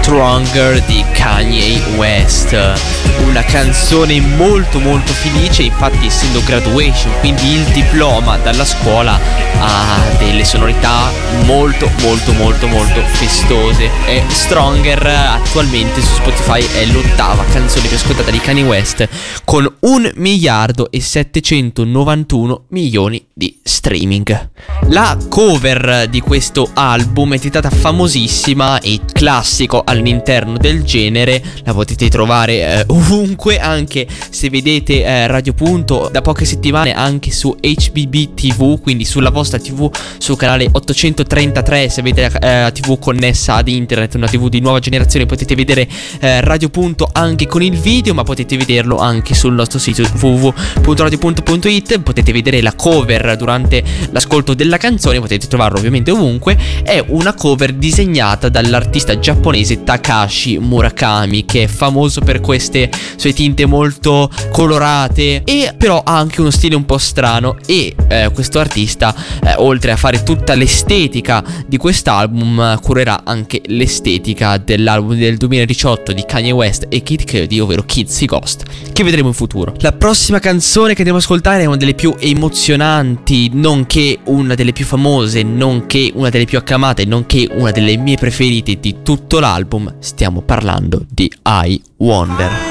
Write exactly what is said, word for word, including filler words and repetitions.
Stronger di Kanye West, una canzone molto molto felice. Infatti, essendo graduation, quindi il diploma dalla scuola, ha delle sonorità molto molto molto molto festose. E Stronger attualmente su Spotify è l'ottava canzone più ascoltata di Kanye West, con un miliardo e settecentonovantuno milioni di streaming. La cover di questo album è diventata famosissima e classico all'interno del genere, la potete trovare eh, ovunque, anche se vedete eh, Radio Punto da poche settimane anche su H B B T V, quindi sulla vostra TV, sul canale ottocentotrentatré, se avete eh, la TV connessa ad internet, una TV di nuova generazione, potete vedere eh, Radio Punto anche con il video, ma potete vederlo anche sul nostro sito w w w punto radio punto punto i t. Potete vedere la cover durante l'ascolto della canzone, potete trovarlo ovviamente ovunque. È una cover disegnata dall'artista giapponese Takashi Murakami, che è famoso per queste sue tinte molto colorate, e però ha anche uno stile un po' strano. E eh, questo artista, eh, oltre a fare tutta l'estetica di quest'album, curerà anche l'estetica dell'album del duemiladiciotto di Kanye West e Kid Cudi, ovvero Kids Ghost, che vedremo in futuro. La prossima canzone che andiamo ad ascoltare è una delle più emozionanti, nonché una delle più famose, nonché una delle più acclamate, nonché una delle mie preferite di tutto l'album. Stiamo parlando di I Wonder.